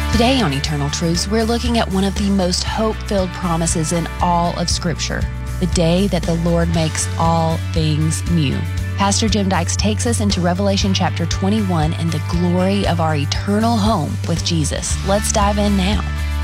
Today on Eternal Truths, we're looking at one of the most hope-filled promises in all of Scripture, the day that the Lord makes all things new. Pastor Jim Dykes takes us into Revelation chapter 21 and the glory of our eternal home with Jesus. Let's dive in now.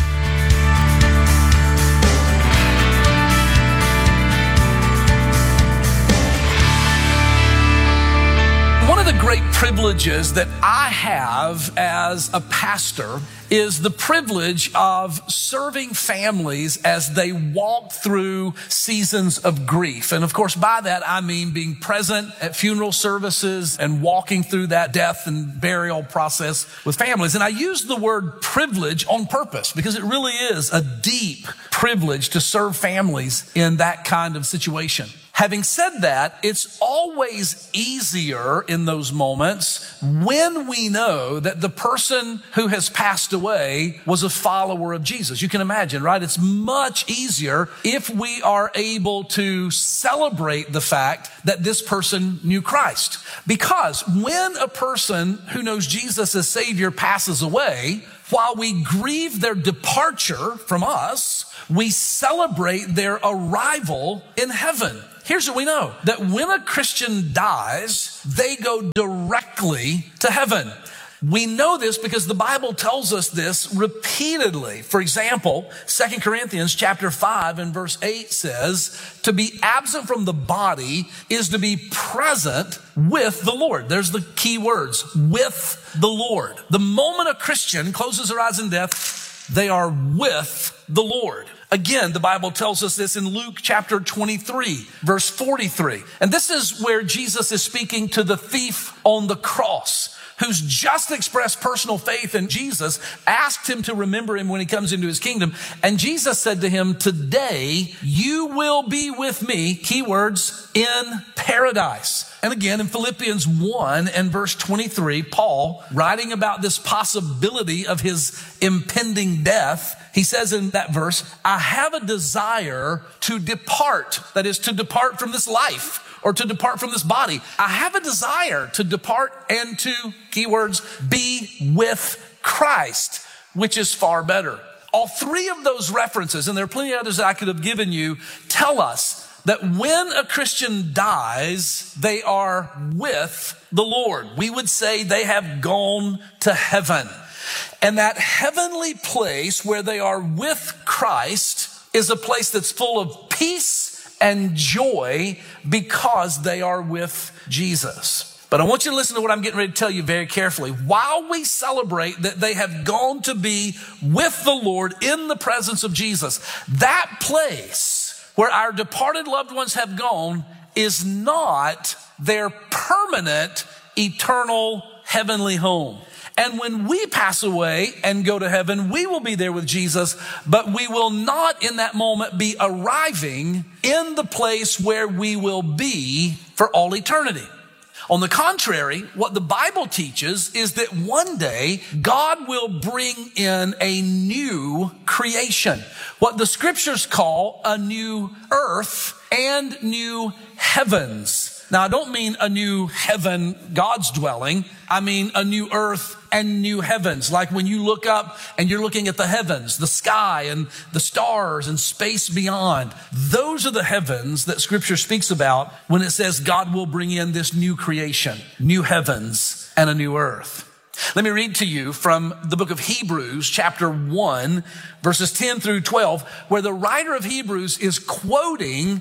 One of the great privileges that I have as a pastor is the privilege of serving families as they walk through seasons of grief. And of course, by that, I mean being present at funeral services and walking through that death and burial process with families. And I use the word privilege on purpose because it really is a deep privilege to serve families in that kind of situation. Having said that, it's always easier in those moments when we know that the person who has passed away was a follower of Jesus. You can imagine, right? It's much easier if we are able to celebrate the fact that this person knew Christ. Because when a person who knows Jesus as Savior passes away, while we grieve their departure from us, we celebrate their arrival in heaven. Here's what we know, that when a Christian dies, they go directly to heaven. We know this because the Bible tells us this repeatedly. For example, 2 Corinthians chapter 5 and verse 8 says, to be absent from the body is to be present with the Lord. There's the key words, with the Lord. The moment a Christian closes their eyes in death, they are with the Lord. Again, the Bible tells us this in Luke chapter 23, verse 43. And this is where Jesus is speaking to the thief on the cross, who's just expressed personal faith in Jesus, asked him to remember him when he comes into his kingdom. And Jesus said to him, today you will be with me, keywords, in paradise. And again, in Philippians 1 and verse 23, Paul, writing about this possibility of his impending death, he says in that verse, I have a desire to depart, that is to depart from this life or to depart from this body. I have a desire to depart and to, keywords, be with Christ, which is far better. All three of those references, and there are plenty of others that I could have given you, tell us that when a Christian dies, they are with the Lord. We would say they have gone to heaven. And that heavenly place where they are with Christ is a place that's full of peace and joy because they are with Jesus. But I want you to listen to what I'm getting ready to tell you very carefully. While we celebrate that they have gone to be with the Lord in the presence of Jesus, that place where our departed loved ones have gone is not their permanent, eternal, heavenly home. And when we pass away and go to heaven, we will be there with Jesus, but we will not in that moment be arriving in the place where we will be for all eternity. On the contrary, what the Bible teaches is that one day God will bring in a new creation, what the scriptures call a new earth and new heavens. Now, I don't mean a new heaven, God's dwelling. I mean a new earth and new heavens. Like when you look up and you're looking at the heavens, the sky and the stars and space beyond. Those are the heavens that scripture speaks about when it says God will bring in this new creation, new heavens and a new earth. Let me read to you from the book of Hebrews, chapter 1, verses 10 through 12, where the writer of Hebrews is quoting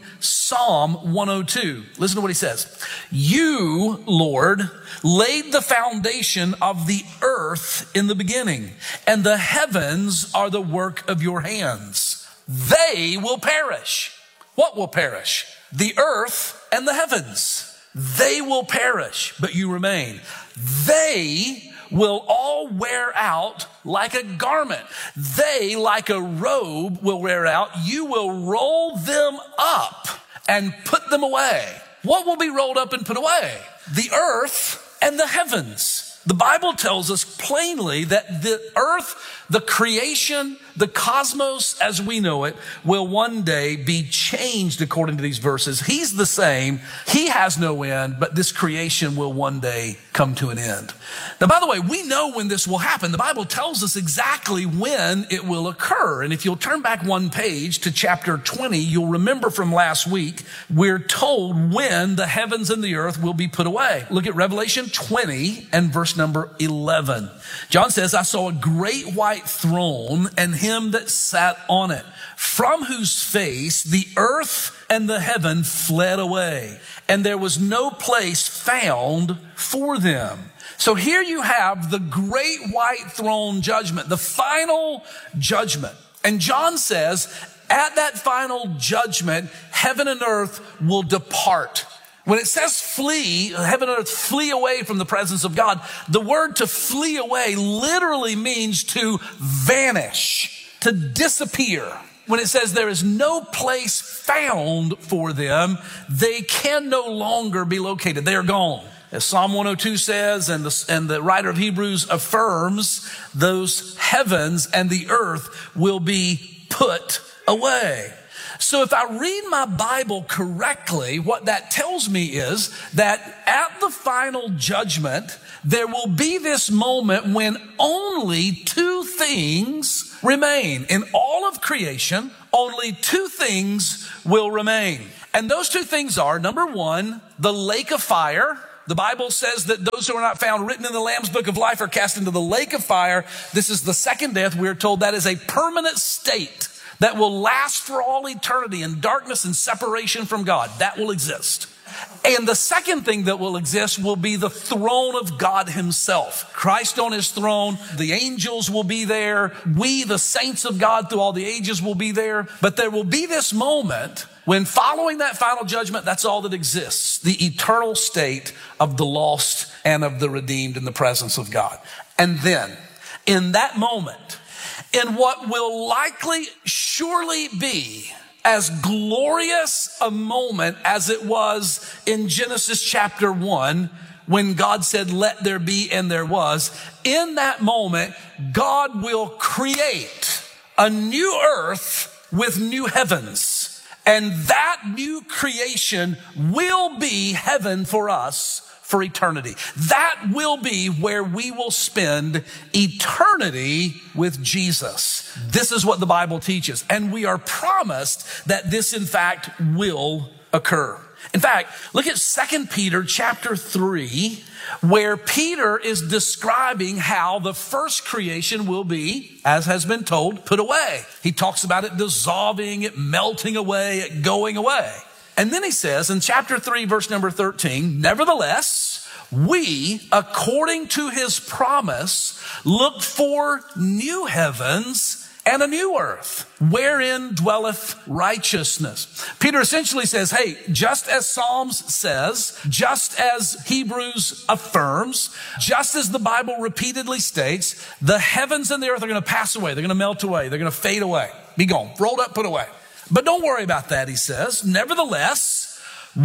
Psalm 102. Listen to what he says. You, Lord, laid the foundation of the earth in the beginning, and the heavens are the work of your hands. They will perish. What will perish? The earth and the heavens. They will perish, but you remain. They will all wear out like a garment. They, like a robe, will wear out. You will roll them up and put them away. What will be rolled up and put away? The earth and the heavens. The Bible tells us plainly that the earth, the creation, the cosmos as we know it, will one day be changed according to these verses. He's the same. He has no end, but this creation will one day come to an end. Now, by the way, we know when this will happen. The Bible tells us exactly when it will occur. And if you'll turn back one page to chapter 20, you'll remember from last week, we're told when the heavens and the earth will be put away. Look at Revelation 20 and verse number 11. John says, I saw a great white throne and him that sat on it, from whose face the earth and the heaven fled away, and there was no place found for them. So here you have the great white throne judgment, the final judgment. And John says, at that final judgment, heaven and earth will depart. When it says flee, heaven and earth flee away from the presence of God, the word to flee away literally means to vanish, to disappear. When it says there is no place found for them, they can no longer be located. They are gone. As Psalm 102 says, and the writer of Hebrews affirms, those heavens and the earth will be put away. So if I read my Bible correctly, what that tells me is that at the final judgment, there will be this moment when only two things remain. In all of creation, only two things will remain. And those two things are, number one, the lake of fire. The Bible says that those who are not found written in the Lamb's book of life are cast into the lake of fire. This is the second death. We're told that is a permanent state that will last for all eternity in darkness and separation from God. That will exist. And the second thing that will exist will be the throne of God himself. Christ on his throne, the angels will be there. We, the saints of God through all the ages, will be there. But there will be this moment when, following that final judgment, that's all that exists. The eternal state of the lost and of the redeemed in the presence of God. And then, in that moment, in what will likely surely be as glorious a moment as it was in Genesis chapter 1, when God said, let there be, and there was, in that moment, God will create a new earth with new heavens. And that new creation will be heaven for us for eternity. That will be where we will spend eternity with Jesus. This is what the Bible teaches. And we are promised that this, in fact, will occur. In fact, look at 2 Peter chapter 3, where Peter is describing how the first creation will be, as has been told, put away. He talks about it dissolving, it melting away, it going away. And then he says in chapter 3, verse number 13, nevertheless, we, according to his promise, look for new heavens and a new earth, wherein dwelleth righteousness. Peter essentially says, hey, just as Psalms says, just as Hebrews affirms, just as the Bible repeatedly states, the heavens and the earth are going to pass away. They're going to melt away. They're going to fade away, be gone, rolled up, put away. But don't worry about that, he says. Nevertheless,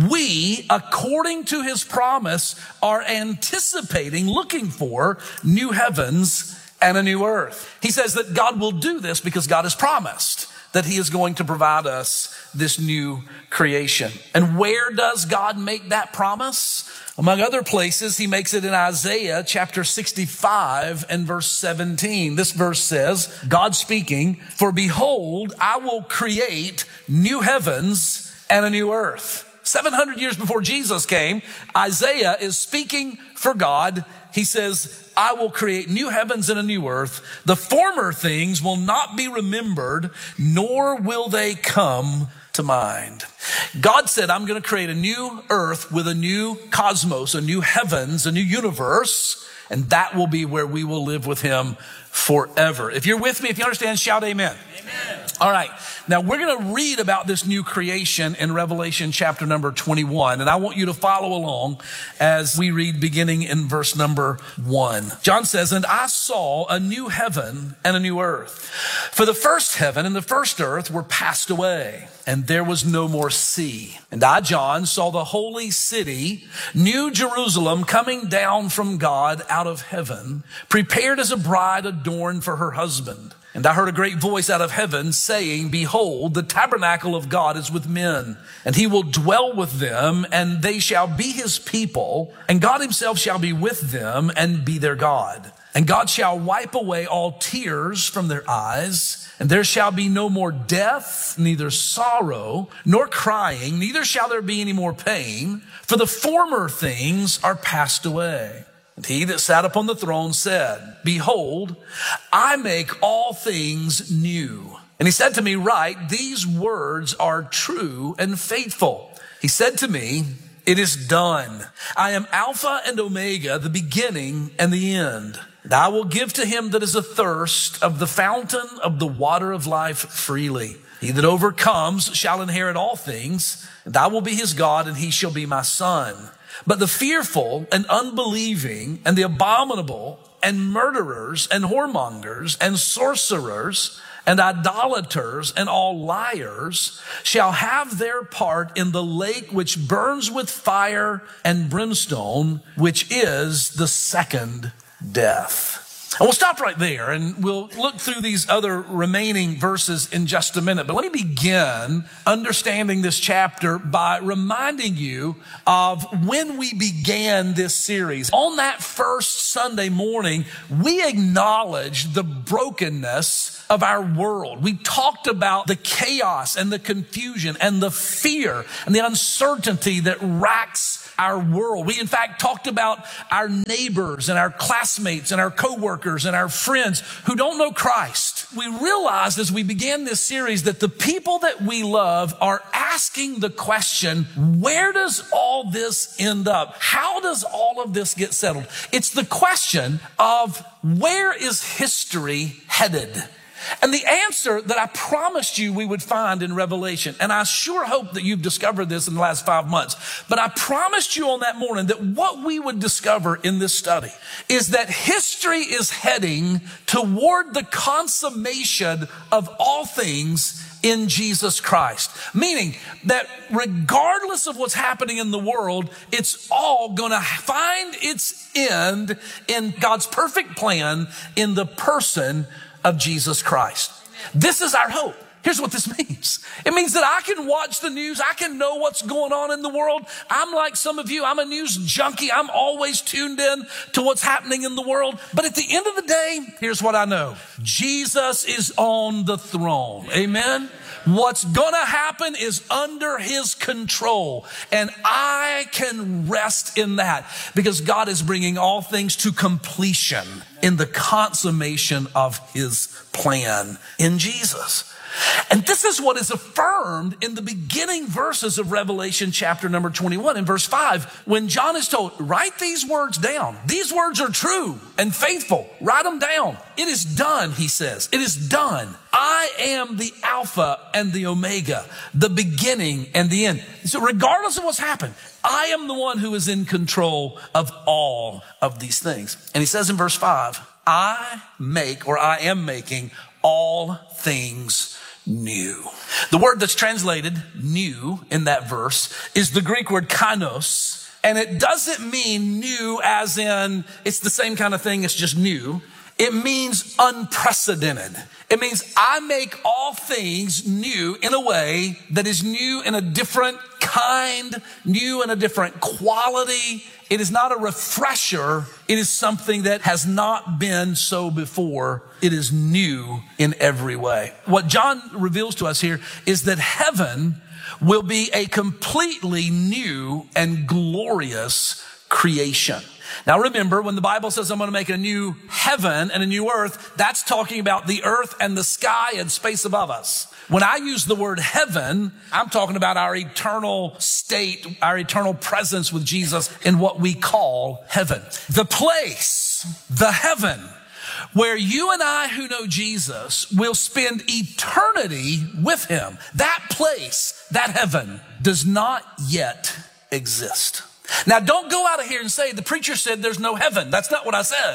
we, according to his promise, are anticipating, looking for new heavens and a new earth. He says that God will do this because God has promised that he is going to provide us this new creation. And where does God make that promise? Among other places, he makes it in Isaiah chapter 65 and verse 17. This verse says, God speaking, for behold, I will create new heavens and a new earth. 700 years before Jesus came, Isaiah is speaking for God. He says, I will create new heavens and a new earth. The former things will not be remembered, nor will they come to mind. God said, I'm going to create a new earth with a new cosmos, a new heavens, a new universe, and that will be where we will live with him forever. If you're with me, if you understand, shout amen. Amen. All right. Now we're going to read about this new creation in Revelation chapter number 21. And I want you to follow along as we read beginning in verse number 1. John says, and I saw a new heaven and a new earth. For the first heaven and the first earth were passed away, and there was no more sea. And I, John, saw the holy city, New Jerusalem, coming down from God out of heaven, prepared as a bride adorned for her husband. And I heard a great voice out of heaven saying, behold, the tabernacle of God is with men, and he will dwell with them, and they shall be his people, and God himself shall be with them and be their God. And God shall wipe away all tears from their eyes, and there shall be no more death, neither sorrow, nor crying, neither shall there be any more pain, for the former things are passed away. And he that sat upon the throne said, behold, I make all things new. And he said to me, write, these words are true and faithful. He said to me, it is done. I am Alpha and Omega, the beginning and the end. And I will give to him that is athirst of the fountain of the water of life freely. He that overcomes shall inherit all things, and I will be his God, and he shall be my son. But the fearful and unbelieving and the abominable and murderers and whoremongers and sorcerers and idolaters and all liars shall have their part in the lake which burns with fire and brimstone, which is the second death. And we'll stop right there and we'll look through these other remaining verses in just a minute. But let me begin understanding this chapter by reminding you of when we began this series. On that first Sunday morning, we acknowledged the brokenness of our world. We talked about the chaos and the confusion and the fear and the uncertainty that racks our world. We, in fact, talked about our neighbors and our classmates and our coworkers and our friends who don't know Christ. We realized as we began this series that the people that we love are asking the question, where does all this end up? How does all of this get settled? It's the question of where is history headed? And the answer that I promised you we would find in Revelation, and I sure hope that you've discovered this in the last 5 months, but I promised you on that morning that what we would discover in this study is that history is heading toward the consummation of all things in Jesus Christ. Meaning that regardless of what's happening in the world, it's all going to find its end in God's perfect plan in the person of Jesus Christ. This is our hope. Here's what this means. It means that I can watch the news. I can know what's going on in the world. I'm like some of you. I'm a news junkie. I'm always tuned in to what's happening in the world. But at the end of the day, here's what I know. Jesus is on the throne. Amen. What's going to happen is under his control. And I can rest in that because God is bringing all things to completion in the consummation of his plan in Jesus. And this is what is affirmed in the beginning verses of Revelation chapter number 21 in verse 5, when John is told, write these words down. These words are true and faithful. Write them down. It is done, he says. It is done. I am the Alpha and the Omega, the beginning and the end. So regardless of what's happened, I am the one who is in control of all of these things. And he says in verse 5, I am making all things new. The word that's translated new in that verse is the Greek word kainos. And it doesn't mean new as in it's the same kind of thing, it's just new. It means unprecedented. It means I make all things new in a way that is new in a different kind, new in a different quality. It is not a refresher. It is something that has not been so before. It is new in every way. What John reveals to us here is that heaven will be a completely new and glorious creation. Now remember, when the Bible says I'm going to make a new heaven and a new earth, that's talking about the earth and the sky and space above us. When I use the word heaven, I'm talking about our eternal state, our eternal presence with Jesus in what we call heaven. The place, the heaven, where you and I who know Jesus will spend eternity with him. That place, that heaven, does not yet exist. Now, don't go out of here and say, the preacher said there's no heaven. That's not what I said.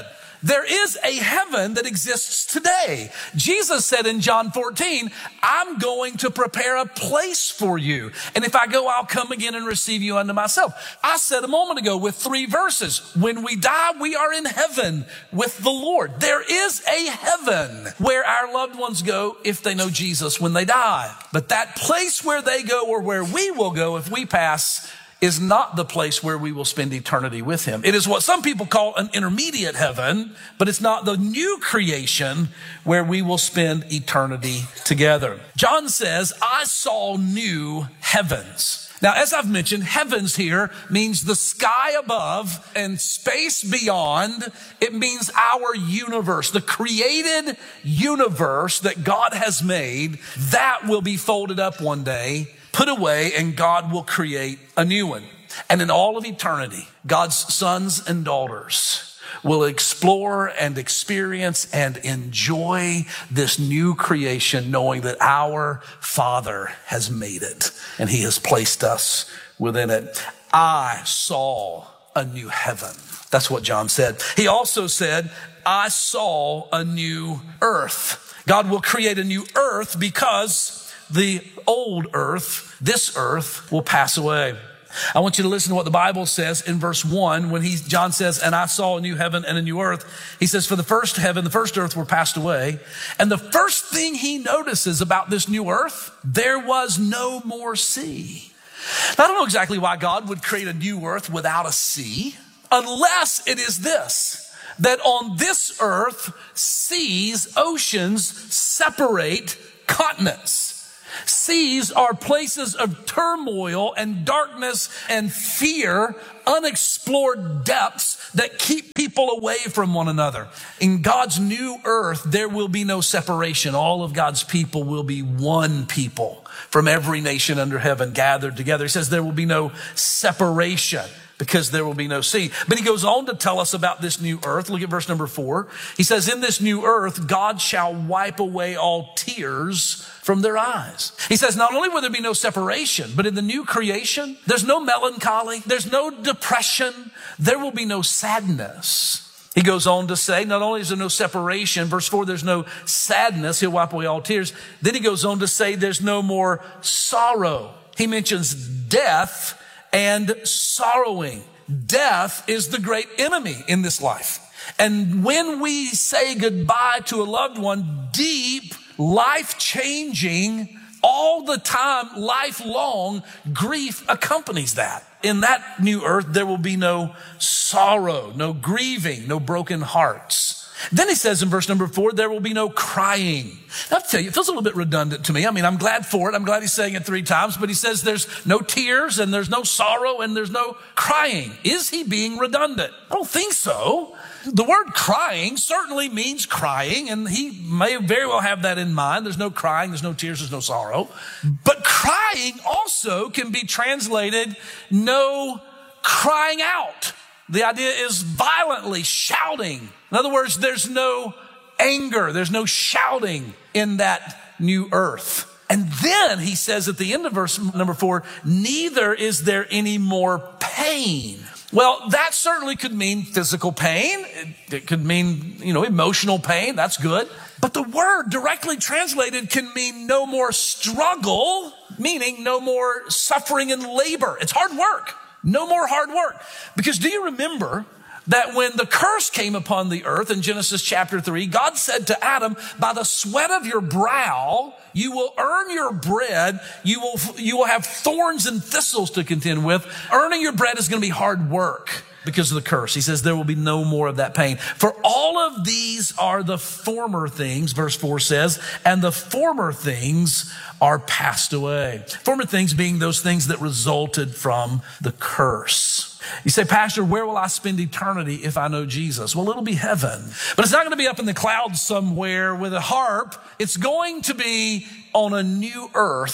there is a heaven that exists today. Jesus said in John 14, I'm going to prepare a place for you. And if I go, I'll come again and receive you unto myself. I said a moment ago with 3 verses, when we die, we are in heaven with the Lord. There is a heaven where our loved ones go if they know Jesus when they die. But that place where they go, or where we will go if we pass, is not the place where we will spend eternity with him. It is what some people call an intermediate heaven, but it's not the new creation where we will spend eternity together. John says, I saw new heavens. Now, as I've mentioned, heavens here means the sky above and space beyond. It means our universe, the created universe that God has made, that will be folded up one day, put away, and God will create a new one. And in all of eternity, God's sons and daughters will explore and experience and enjoy this new creation, knowing that our Father has made it and he has placed us within it. I saw a new heaven. That's what John said. He also said, I saw a new earth. God will create a new earth because the old earth, this earth, will pass away. I want you to listen to what the Bible says in verse 1 when John says, and I saw a new heaven and a new earth. He says, for the first heaven, the first earth were passed away. And the first thing he notices about this new earth, there was no more sea. Now, I don't know exactly why God would create a new earth without a sea, unless it is this, that on this earth, seas, oceans separate continents. Seas are places of turmoil and darkness and fear, unexplored depths that keep people away from one another. In God's new earth, there will be no separation. All of God's people will be one people from every nation under heaven gathered together. He says there will be no separation because there will be no sea. But he goes on to tell us about this new earth. Look at verse number 4. He says, in this new earth, God shall wipe away all tears from their eyes. He says, not only will there be no separation, but in the new creation, there's no melancholy, there's no depression, there will be no sadness. He goes on to say, not only is there no separation, verse 4, there's no sadness, he'll wipe away all tears. Then he goes on to say, there's no more sorrow. He mentions death and sorrowing. Death is the great enemy in this life. And when we say goodbye to a loved one, deep, life-changing, all the time, lifelong grief accompanies that. In that new earth, there will be no sorrow, no grieving, no broken hearts. Then he says in verse number 4, there will be no crying. Now, I'll tell you, it feels a little bit redundant to me. I mean, I'm glad for it. I'm glad he's saying it 3 times, but he says there's no tears and there's no sorrow and there's no crying. Is he being redundant? I don't think so. The word crying certainly means crying, and he may very well have that in mind. There's no crying, there's no tears, there's no sorrow. But crying also can be translated no crying out. The idea is violently shouting. In other words, there's no anger, there's no shouting in that new earth. And then he says at the end of verse number 4, neither is there any more pain. Well, that certainly could mean physical pain. It could mean, emotional pain. That's good. But the word directly translated can mean no more struggle, meaning no more suffering and labor. It's hard work. No more hard work. Because do you remember that when the curse came upon the earth in Genesis chapter 3, God said to Adam, by the sweat of your brow, you will earn your bread. You will have thorns and thistles to contend with. Earning your bread is going to be hard work because of the curse. He says there will be no more of that pain. For all of these are the former things, verse 4 says, and the former things are passed away. Former things being those things that resulted from the curse. You say, Pastor, where will I spend eternity if I know Jesus? Well, it'll be heaven. But it's not going to be up in the clouds somewhere with a harp. It's going to be on a new earth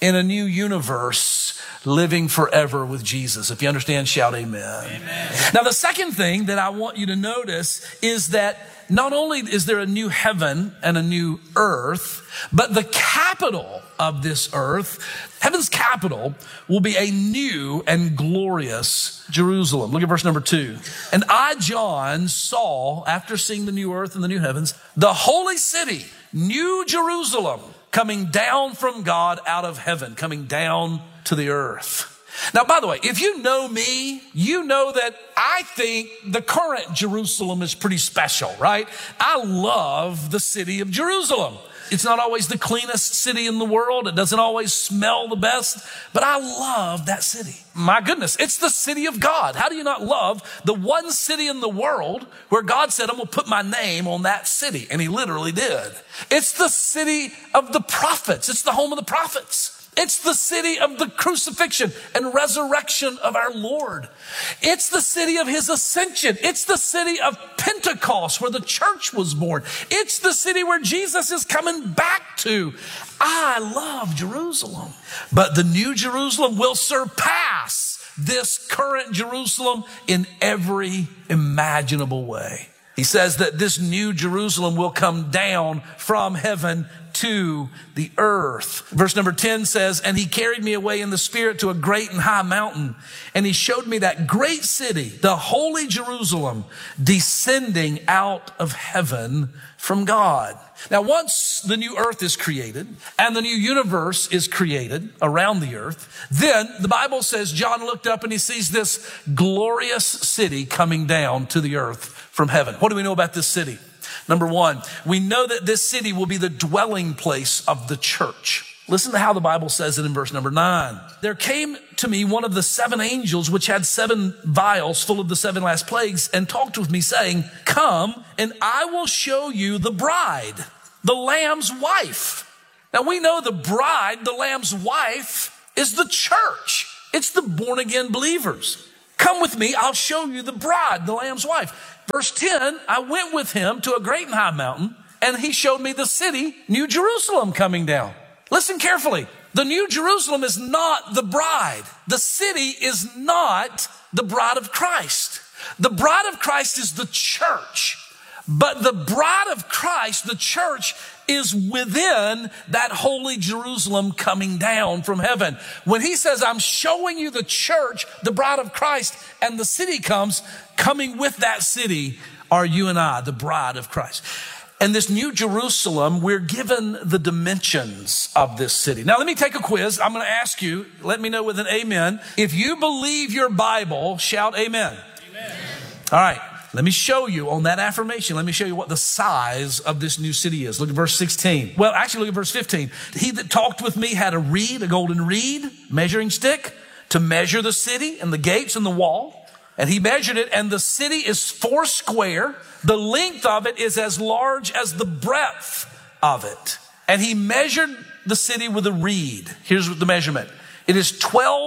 in a new universe, living forever with Jesus. If you understand, shout amen. Amen. Now, the second thing that I want you to notice is that not only is there a new heaven and a new earth, but the capital of this earth, heaven's capital, will be a new and glorious Jerusalem. Look at verse number 2. And I, John, saw, after seeing the new earth and the new heavens, the holy city, New Jerusalem, coming down from God out of heaven, coming down to the earth. Now, by the way, if you know me, you know that I think the current Jerusalem is pretty special, right? I love the city of Jerusalem. It's not always the cleanest city in the world. It doesn't always smell the best, but I love that city. My goodness, it's the city of God. How do you not love the one city in the world where God said, I'm going to put my name on that city? And he literally did. It's the city of the prophets. It's the home of the prophets. It's the city of the crucifixion and resurrection of our Lord. It's the city of his ascension. It's the city of Pentecost where the church was born. It's the city where Jesus is coming back to. I love Jerusalem. But the new Jerusalem will surpass this current Jerusalem in every imaginable way. He says that this new Jerusalem will come down from heaven to the earth. Verse number 10 says, and he carried me away in the spirit to a great and high mountain. And he showed me that great city, the holy Jerusalem, descending out of heaven from God. Now, once the new earth is created and the new universe is created around the earth, then the Bible says John looked up and he sees this glorious city coming down to the earth from heaven. What do we know about this city? Number one, we know that this city will be the dwelling place of the church. Listen to how the Bible says it in verse number 9. There came to me one of the 7 angels which had 7 vials full of the 7 last plagues and talked with me saying, come and I will show you the bride, the Lamb's wife. Now we know the bride, the Lamb's wife, is the church. It's the born again believers. Come with me, I'll show you the bride, the Lamb's wife. Verse 10, I went with him to a great and high mountain, and he showed me the city, New Jerusalem, coming down. Listen carefully. The New Jerusalem is not the bride. The city is not the bride of Christ. The bride of Christ is the church. But the bride of Christ, the church, is within that holy Jerusalem coming down from heaven. When he says, I'm showing you the church, the bride of Christ, and the city comes, coming with that city are you and I, the bride of Christ. And this New Jerusalem, we're given the dimensions of this city. Now, let me take a quiz. I'm going to ask you, let me know with an amen. If you believe your Bible, shout amen. Amen. All right. Let me show you on that affirmation. Let me show you what the size of this new city is. Look at verse 16. Well, actually, look at verse 15. He that talked with me had a reed, a golden reed, measuring stick, to measure the city and the gates and the wall. And he measured it, and the city is 4 square. The length of it is as large as the breadth of it. And he measured the city with a reed. Here's the measurement. It is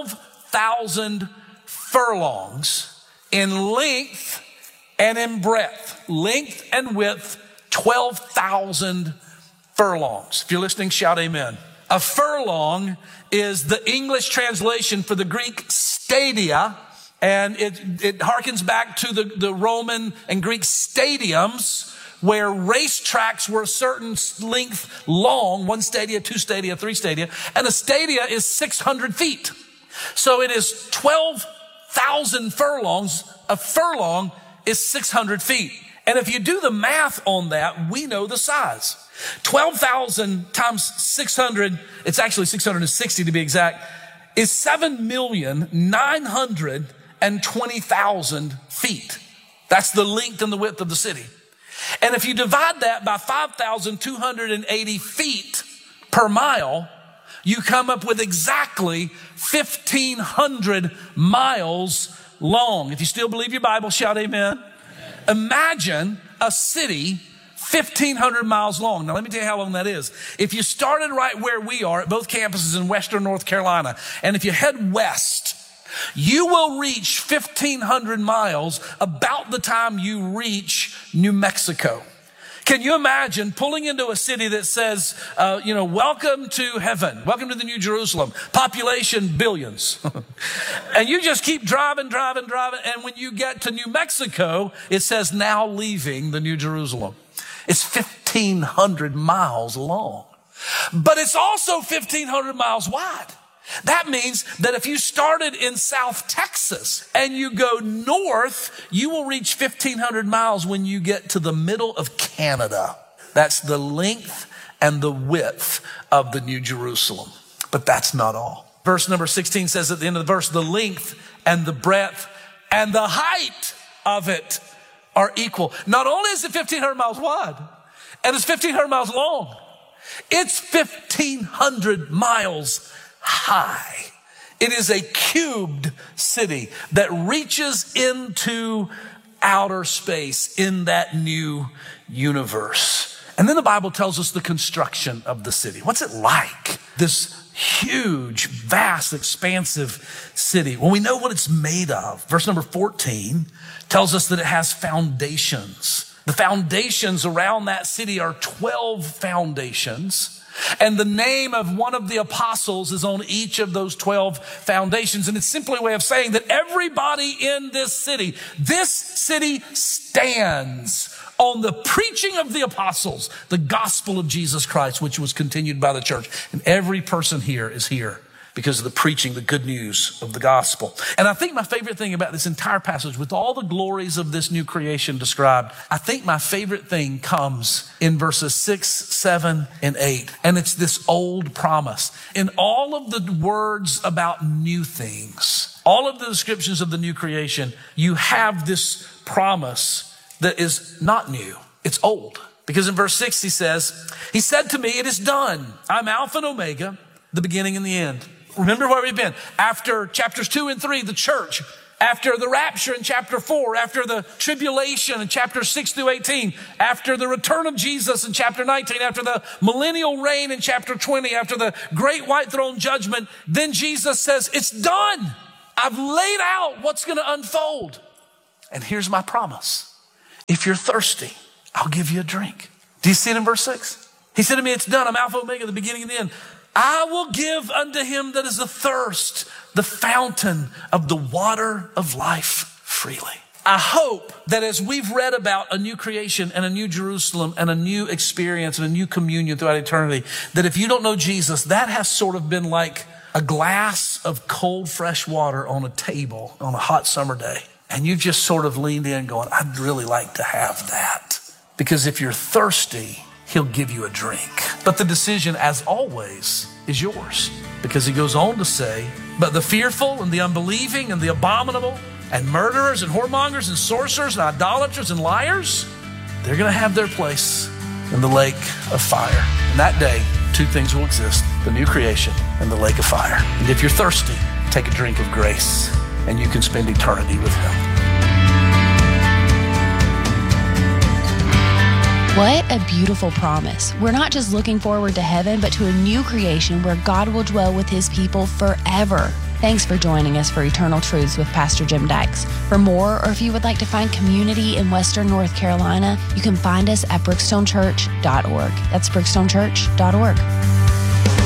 12,000 furlongs in length and in breadth. Length and width, 12,000 furlongs. If you're listening, shout amen. A furlong is the English translation for the Greek stadia. And it harkens back to the Roman and Greek stadiums where racetracks were a certain length long, 1 stadia, 2 stadia, 3 stadia, and a stadia is 600 feet. So it is 12,000 furlongs. A furlong is 600 feet. And if you do the math on that, we know the size. 12,000 times 600, it's actually 660 to be exact, is 7,920,000 feet. That's the length and the width of the city. And if you divide that by 5,280 feet per mile, you come up with exactly 1,500 miles long. If you still believe your Bible, shout amen. Imagine a city 1,500 miles long. Now, let me tell you how long that is. If you started right where we are at both campuses in Western North Carolina, and if you head west, you will reach 1,500 miles about the time you reach New Mexico. Can you imagine pulling into a city that says, welcome to heaven, welcome to the New Jerusalem, population billions. And you just keep driving. And when you get to New Mexico, it says now leaving the New Jerusalem. It's 1,500 miles long, but it's also 1,500 miles wide. That means that if you started in South Texas and you go north, you will reach 1,500 miles when you get to the middle of Canada. That's the length and the width of the New Jerusalem. But that's not all. Verse number 16 says at the end of the verse, the length and the breadth and the height of it are equal. Not only is it 1,500 miles wide and it's 1,500 miles long, it's 1,500 miles high. It is a cubed city that reaches into outer space in that new universe. And then the Bible tells us the construction of the city. What's it like? This huge, vast, expansive city. Well, we know what it's made of. Verse number 14 tells us that it has foundations. The foundations around that city are 12 foundations. And the name of one of the apostles is on each of those 12 foundations. And it's simply a way of saying that everybody in this city stands on the preaching of the apostles, the gospel of Jesus Christ, which was continued by the church. And every person here is here because of the preaching, the good news of the gospel. And I think my favorite thing about this entire passage, with all the glories of this new creation described, I think my favorite thing comes in verses 6, 7, and 8. And it's this old promise. In all of the words about new things, all of the descriptions of the new creation, you have this promise that is not new. It's old. Because in verse 6 he says, he said to me, it is done. I'm Alpha and Omega, the beginning and the end. Remember where we've been. After chapters 2 and 3, the church. After the rapture in chapter 4. After the tribulation in chapter 6 through 18. After the return of Jesus in chapter 19. After the millennial reign in chapter 20. After the great white throne judgment. Then Jesus says, it's done. I've laid out what's going to unfold. And here's my promise. If you're thirsty, I'll give you a drink. Do you see it in verse 6? He said to me, it's done. I'm Alpha and Omega, the beginning and the end. I will give unto him that is athirst the fountain of the water of life freely. I hope that as we've read about a new creation and a new Jerusalem and a new experience and a new communion throughout eternity, that if you don't know Jesus, that has sort of been like a glass of cold, fresh water on a table on a hot summer day. And you've just sort of leaned in going, I'd really like to have that. Because if you're thirsty, he'll give you a drink. But the decision, as always, is yours. Because he goes on to say, but the fearful and the unbelieving and the abominable and murderers and whoremongers and sorcerers and idolaters and liars, they're going to have their place in the lake of fire. And that day, two things will exist, the new creation and the lake of fire. And if you're thirsty, take a drink of grace and you can spend eternity with him. What a beautiful promise. We're not just looking forward to heaven, but to a new creation where God will dwell with his people forever. Thanks for joining us for Eternal Truths with Pastor Jim Dykes. For more, or if you would like to find community in Western North Carolina, you can find us at brookstonechurch.org. That's brookstonechurch.org.